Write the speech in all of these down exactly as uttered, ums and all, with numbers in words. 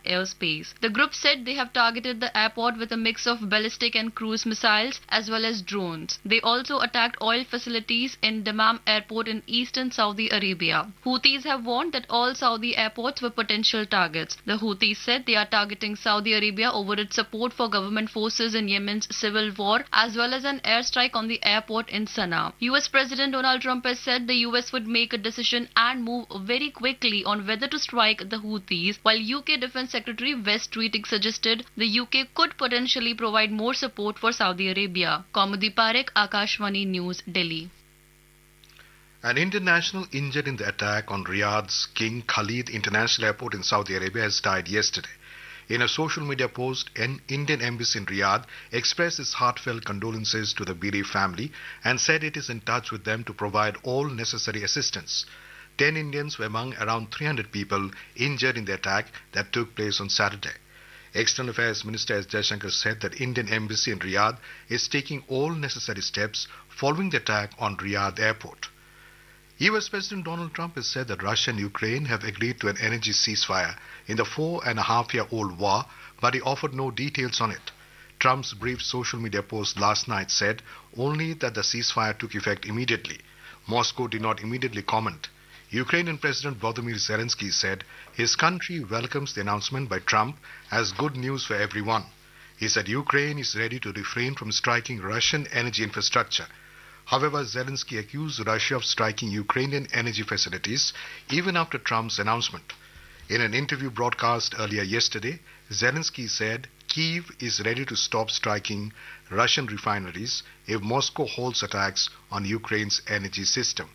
airspace. The group said they have targeted the airport with a mix of ballistic and cruise missiles as well as drones. They also attacked oil facilities in Dammam airport in eastern Saudi Arabia. Houthis have warned that all Saudi airports were potential targets. The Houthis said they are targeting Saudi Arabia over its support for government forces in Yemen's civil war as well as an airstrike on the airport in Sana'a. U S President Donald Trump has said the U S would make a decision and move very quickly on whether to strike the Houthis, while U K Defense Secretary West Tweeting suggested the U K could potentially provide more support for Saudi Arabia. Kaumudi Parekh, Akashvani News, Delhi. An Indian national injured in the attack on Riyadh's King Khalid International Airport in Saudi Arabia has died yesterday. In a social media post, an Indian embassy in Riyadh expressed its heartfelt condolences to the bereaved family and said it is in touch with them to provide all necessary assistance. Ten Indians were among around three hundred people injured in the attack that took place on Saturday. External Affairs Minister S. Jaishankar said that Indian embassy in Riyadh is taking all necessary steps following the attack on Riyadh airport. U S President Donald Trump has said that Russia and Ukraine have agreed to an energy ceasefire in the four and a half year old war, but he offered no details on it. Trump's brief social media post last night said only that the ceasefire took effect immediately. Moscow did not immediately comment. Ukrainian President Volodymyr Zelensky said his country welcomes the announcement by Trump as good news for everyone. He said Ukraine is ready to refrain from striking Russian energy infrastructure. However, Zelensky accused Russia of striking Ukrainian energy facilities even after Trump's announcement. In an interview broadcast earlier yesterday, Zelensky said Kyiv is ready to stop striking Russian refineries if Moscow holds attacks on Ukraine's energy system.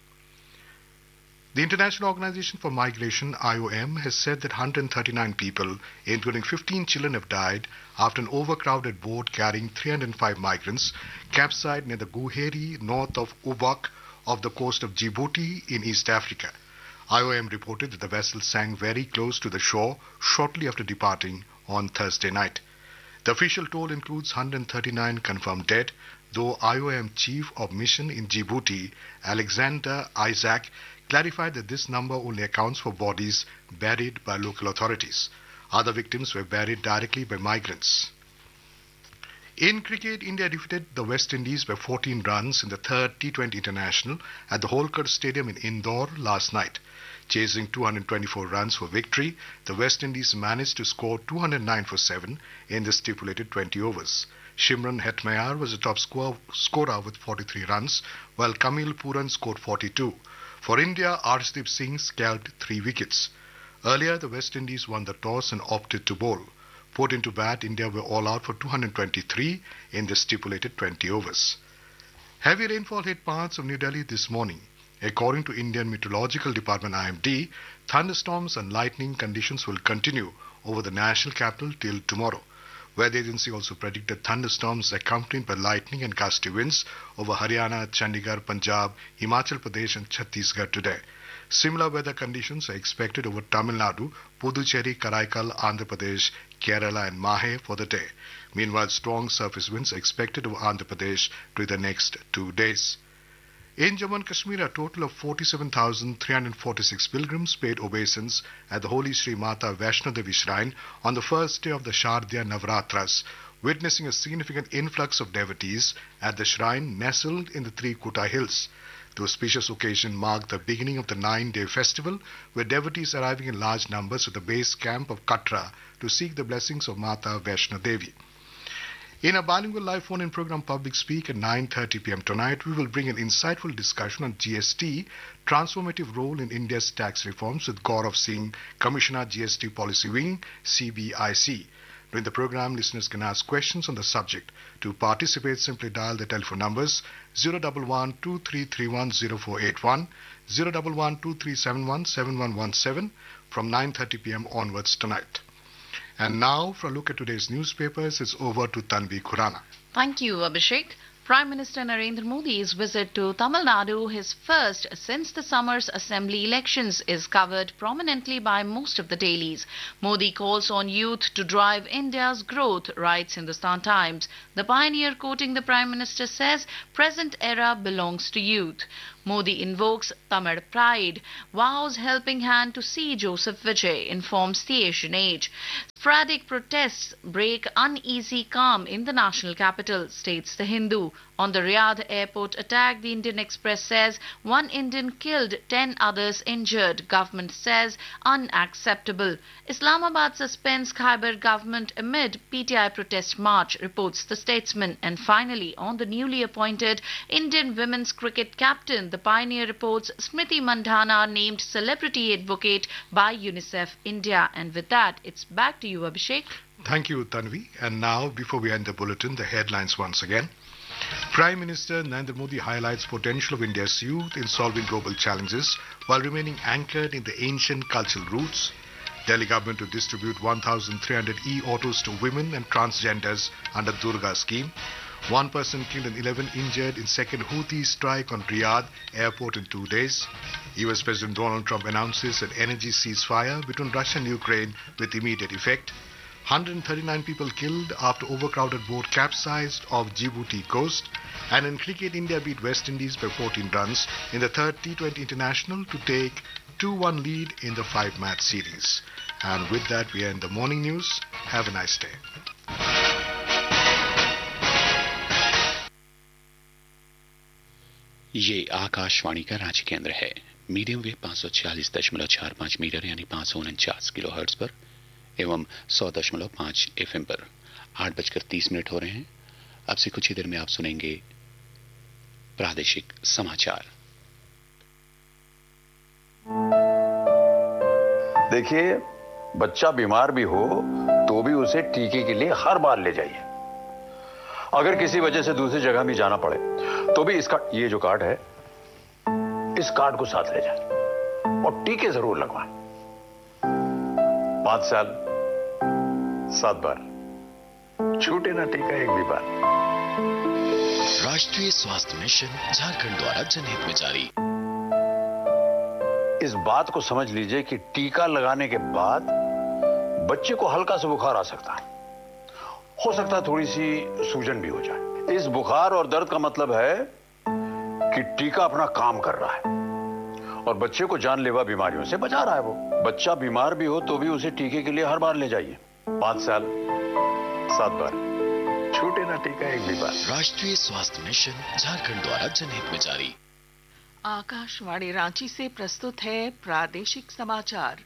The International Organization for Migration, I O M, has said that one hundred thirty-nine people, including fifteen children, have died after an overcrowded boat carrying three hundred five migrants capsized near the Guheri, north of Ubak, off the coast of Djibouti in East Africa. I O M reported that the vessel sank very close to the shore shortly after departing on Thursday night. The official toll includes one hundred thirty-nine confirmed dead, though I O M Chief of Mission in Djibouti, Alexander Isaac, clarified that this number only accounts for bodies buried by local authorities. Other victims were buried directly by migrants. In cricket, India defeated the West Indies by fourteen runs in the third T twenty International at the Holkar Stadium in Indore last night. Chasing two hundred twenty-four runs for victory, the West Indies managed to score two hundred nine for seven in the stipulated twenty overs. Shimron Hetmeyer was the top score, scorer with forty-three runs, while Kamil Puran scored forty-two. For India, Arshdeep Singh scalped three wickets. Earlier, the West Indies won the toss and opted to bowl. Put into bat, India were all out for two hundred twenty-three in the stipulated twenty overs. Heavy rainfall hit parts of New Delhi this morning. According to Indian Meteorological Department I M D, thunderstorms and lightning conditions will continue over the national capital till tomorrow. Weather agency also predicted thunderstorms accompanied by lightning and gusty winds over Haryana, Chandigarh, Punjab, Himachal Pradesh and Chhattisgarh today. Similar weather conditions are expected over Tamil Nadu, Puducherry, Karaikal, Andhra Pradesh, Kerala and Mahe for the day. Meanwhile, strong surface winds are expected over Andhra Pradesh during the next two days. In Jammu and Kashmir, a total of forty-seven thousand three hundred forty-six pilgrims paid obeisance at the Holy Sri Mata Vaishno Devi Shrine on the first day of the Shardiya Navratras, witnessing a significant influx of devotees at the shrine nestled in the three Kuta hills. The auspicious occasion marked the beginning of the nine-day festival, with devotees arriving in large numbers at the base camp of Katra to seek the blessings of Mata Vaishno Devi. In a bilingual live phone-in program Public Speak at nine thirty p.m. tonight, we will bring an insightful discussion on G S T, transformative role in India's tax reforms with Gaurav Singh, Commissioner G S T Policy Wing, C B I C. During the program, listeners can ask questions on the subject. To participate, simply dial the telephone numbers zero one one two three three one zero four eight one, zero one one two three seven one seven one one seven from nine thirty p.m. onwards tonight. And now, for a look at today's newspapers, it's over to Tanvi Khurana. Thank you, Abhishek. Prime Minister Narendra Modi's visit to Tamil Nadu, his first since the summer's assembly elections, is covered prominently by most of the dailies. Modi calls on youth to drive India's growth, writes Hindustan Times. The pioneer, quoting the Prime Minister, says, present era belongs to youth. Modi invokes Tamil pride, vows helping hand to C. Joseph Vijay, informs the Asian Age. Friday protests break uneasy calm in the national capital, states The Hindu. On the Riyadh airport attack, the Indian Express says one Indian killed, ten others injured. Government says unacceptable. Islamabad suspends Khyber government amid P T I protest march, reports The Statesman. And finally, on the newly appointed Indian women's cricket captain, the Pioneer reports Smriti Mandhana named celebrity advocate by UNICEF India. And with that, it's back to you, Abhishek. Thank you, Tanvi. And now, before we end the bulletin, the headlines once again. Prime Minister Narendra Modi highlights potential of India's youth in solving global challenges while remaining anchored in the ancient cultural roots. Delhi government to distribute one thousand three hundred e-autos to women and transgenders under Durga scheme. One person killed and eleven injured in second Houthi strike on Riyadh airport in two days. U S President Donald Trump announces an energy ceasefire between Russia and Ukraine with immediate effect. one hundred thirty-nine people killed after overcrowded boat capsized off Djibouti coast. And in cricket, India beat West Indies by fourteen runs in the third T twenty International to take two one lead in the five-match series. And with that, we end the morning news. Have a nice day. ये आकाशवाणी का रांची केंद्र है. Medium wave पाँच सौ छियालीस दशमलव चार पाँच मीटर यानी पाँच सौ उनचास किलो हर्ट्ज पर एवं सौ दशमलव पाँच एफ एम पर आठ बजकर तीस मिनट हो रहे हैं. अब से कुछ ही देर में आप सुनेंगे प्रादेशिक समाचार. देखिए, बच्चा बीमार भी हो तो भी उसे टीके के लिए हर बार ले जाइए. अगर किसी वजह से दूसरी जगह भी जाना पड़े तो भी इसका ये जो कार्ड है, इस कार्ड को साथ ले जाए और टीके जरूर लगवाएं. पांच साल सात बार छूटे ना टीका एक भी बार. राष्ट्रीय स्वास्थ्य मिशन झारखंड द्वारा जनहित में जारी. इस बात को समझ लीजिए कि टीका लगाने के बाद बच्चे को हल्का सा बुखार आ सकता है. हो सकता है थोड़ी सी सूजन भी हो जाए. इस बुखार और दर्द का मतलब है कि टीका अपना काम कर रहा है और बच्चे को जानलेवा बीमारियों से बचा रहा है. वो बच्चा बीमार भी हो तो भी उसे टीके के लिए हर बार ले जाइए. पांच साल सात बार छूटे ना टीका एक भी बार. राष्ट्रीय स्वास्थ्य मिशन झारखंड द्वारा जनहित में जारी. आकाशवाणी रांची से प्रस्तुत है प्रादेशिक समाचार.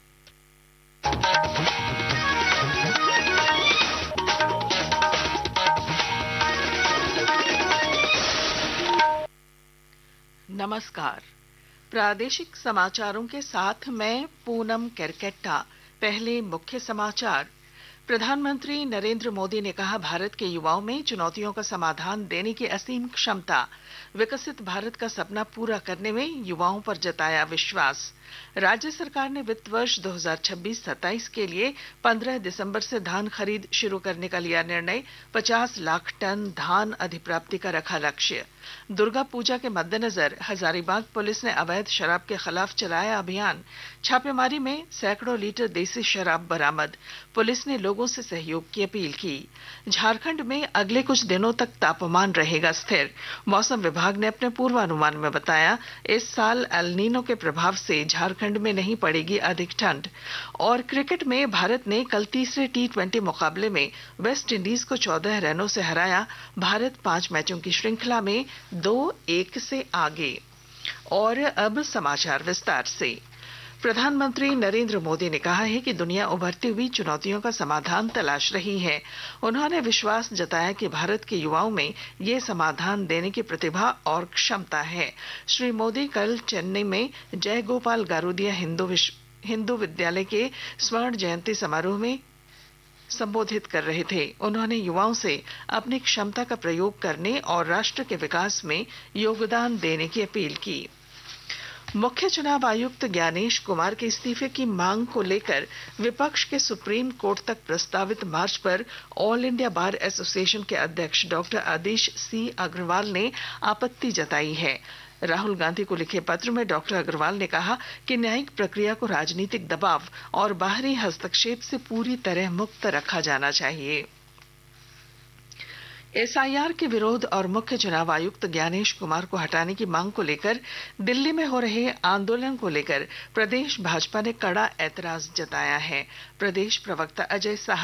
नमस्कार. प्रादेशिक समाचारों के साथ मैं पूनम केरकेट्टा. पहले मुख्य समाचार. प्रधानमंत्री नरेंद्र मोदी ने कहा, भारत के युवाओं में चुनौतियों का समाधान देने की असीम क्षमता. विकसित भारत का सपना पूरा करने में युवाओं पर जताया विश्वास. राज्य सरकार ने वित्त वर्ष दो हज़ार छब्बीस सत्ताईस के लिए पंद्रह दिसंबर से धान खरीद शुरू करने का लिया निर्णय. पचास लाख टन धान अधिप्राप्ति का रखा लक्ष्य. दुर्गा पूजा के मद्देनजर हजारीबाग पुलिस ने अवैध शराब के खिलाफ चलाया अभियान. छापेमारी में सैकड़ों लीटर देसी शराब बरामद. पुलिस ने लोगों से सहयोग की अपील की. झारखंड में अगले कुछ दिनों तक तापमान रहेगा स्थिर. मौसम विभाग ने अपने पूर्वानुमान में बताया, इस साल एल नीनो के प्रभाव से झारखंड में नहीं पड़ेगी अधिक ठंड. और क्रिकेट में भारत ने कल तीसरे टी ट्वेंटी मुकाबले में वेस्ट इंडीज को चौदह रनों से हराया. भारत पांच मैचों की श्रृंखला में दो एक से आगे. और अब समाचार विस्तार से. प्रधानमंत्री नरेंद्र मोदी ने कहा है कि दुनिया उभरती हुई चुनौतियों का समाधान तलाश रही है. उन्होंने विश्वास जताया कि भारत के युवाओं में ये समाधान देने की प्रतिभा और क्षमता है. श्री मोदी कल चेन्नई में जय गोपाल गारुदिया हिंदू हिंदू विद्यालय के स्वर्ण जयंती समारोह में संबोधित कर रहे थे. उन्होंने युवाओं से अपनी क्षमता का प्रयोग करने और राष्ट्र के विकास में योगदान देने की अपील की. मुख्य चुनाव आयुक्त ज्ञानेश कुमार के इस्तीफे की मांग को लेकर विपक्ष के सुप्रीम कोर्ट तक प्रस्तावित मार्च पर ऑल इंडिया बार एसोसिएशन के अध्यक्ष डॉक्टर आदेश सी अग्रवाल ने आपत्ति जताई है. राहुल गांधी को लिखे पत्र में डॉक्टर अग्रवाल ने कहा कि न्यायिक प्रक्रिया को राजनीतिक दबाव और बाहरी हस्तक्षेप से पूरी तरह मुक्त रखा जाना चाहिए. एस आई आर के विरोध और मुख्य चुनाव आयुक्त ज्ञानेश कुमार को हटाने की मांग को लेकर दिल्ली में हो रहे आंदोलन को लेकर प्रदेश भाजपा ने कड़ा ऐतराज जताया है. प्रदेश प्रवक्ता अजय साह